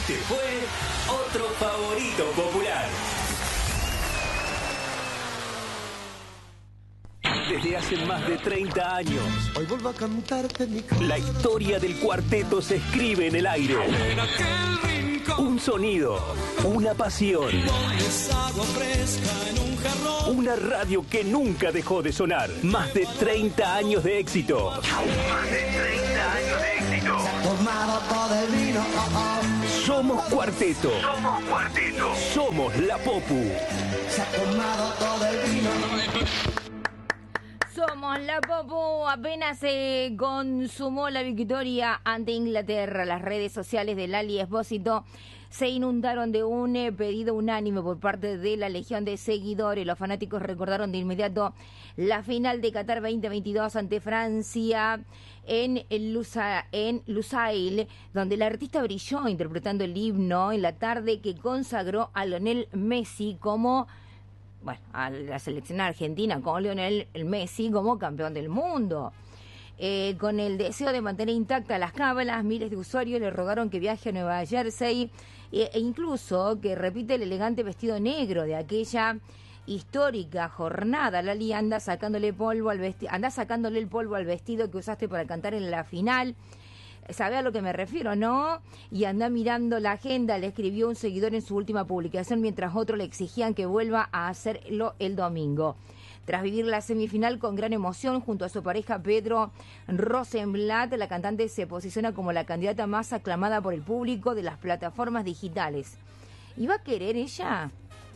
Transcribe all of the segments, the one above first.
Este fue otro favorito popular. Desde hace más de 30 años, Hoy vuelvo a cantarte mi la historia del cuarteto se escribe en el aire. En aquel rincón Un sonido, una pasión, pones agua fresca en un jarrón. una radio que nunca dejó de sonar. Más de 30 años de éxito. Más de 30 años de éxito. tomado todo el vino. Somos Cuarteto. Somos Cuarteto. Somos La Popu. Se ha tomado todo el vino. Somos La Popu. Apenas se consumó la victoria ante Inglaterra. Las redes sociales de Lali Espósito se inundaron de un pedido unánime por parte de la legión de seguidores. Los fanáticos recordaron de inmediato la final de Qatar 2022 ante Francia en Lusail, donde el artista brilló interpretando el himno en la tarde que consagró a Lionel Messi como... Bueno, a la selección argentina con Lionel Messi como campeón del mundo. Con el deseo de mantener intactas las cábalas, miles de usuarios le rogaron que viaje a Nueva Jersey e incluso que repite el elegante vestido negro de aquella histórica jornada. Lali anda sacándole el polvo al vestido que usaste para cantar en la final. ¿Sabe a lo que me refiero, no? Y anda mirando la agenda, le escribió un seguidor en su última publicación, mientras otros le exigían que vuelva a hacerlo el domingo. Tras vivir la semifinal con gran emoción junto a su pareja Pedro Rosenblatt, la cantante se posiciona como la candidata más aclamada por el público de las plataformas digitales. ¿Y va a querer ella?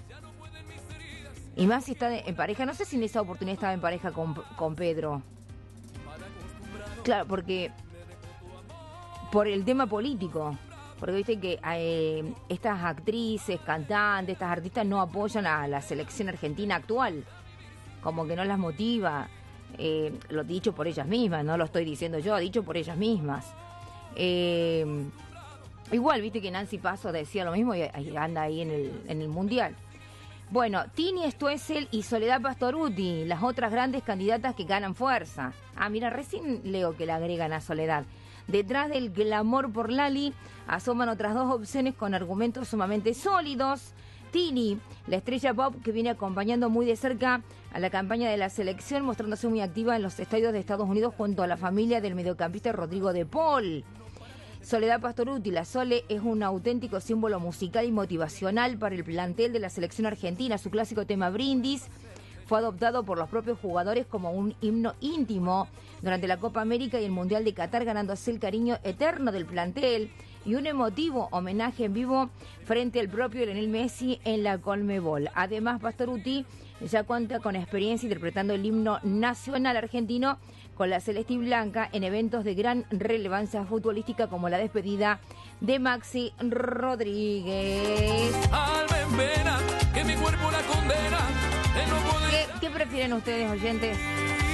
Y más si está en pareja. No sé si en esa oportunidad estaba en pareja con Pedro. Claro, porque... por el tema político, porque viste que estas actrices, cantantes, estas artistas no apoyan a la selección argentina actual, como que no las motiva, lo dicho por ellas mismas, no lo estoy diciendo yo, dicho por ellas mismas. Igual, viste que Nancy Paso decía lo mismo y anda ahí en el Mundial. Bueno, Tini Stoessel y Soledad Pastorutti, las otras grandes candidatas que ganan fuerza. Ah, mira, recién leo que la agregan a Soledad. Detrás del clamor por Lali asoman otras dos opciones con argumentos sumamente sólidos. Tini, la estrella pop que viene acompañando muy de cerca a la campaña de la selección, mostrándose muy activa en los estadios de Estados Unidos junto a la familia del mediocampista Rodrigo de Paul. Soledad Pastorutti, la Sole, es un auténtico símbolo musical y motivacional para el plantel de la selección argentina. Su clásico tema Brindis fue adoptado por los propios jugadores como un himno íntimo durante la Copa América y el Mundial de Qatar, ganándose el cariño eterno del plantel y un emotivo homenaje en vivo frente al propio Lionel Messi en la Conmebol. Además, Pastorutti ya cuenta con experiencia interpretando el himno nacional argentino con la celeste y blanca en eventos de gran relevancia futbolística como la despedida de Maxi Rodríguez. Alma en vena, que mi cuerpo la condena. ¿Qué prefieren ustedes, oyentes?